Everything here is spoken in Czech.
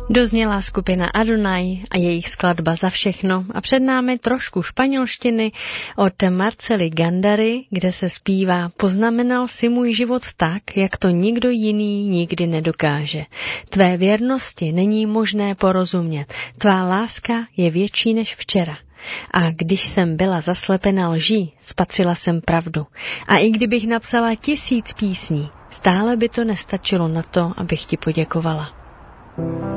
Dozněla skupina Adonai a jejich skladba Za všechno a před námi trošku španělštiny od Marcely Gandary, kde se zpívá: Poznamenal si můj život tak, jak to nikdo jiný nikdy nedokáže. Tvé věrnosti není možné porozumět, tvá láska je větší než včera. A když jsem byla zaslepena lží, spatřila jsem pravdu. A i kdybych napsala 1000 písní, stále by to nestačilo na to, abych ti poděkovala.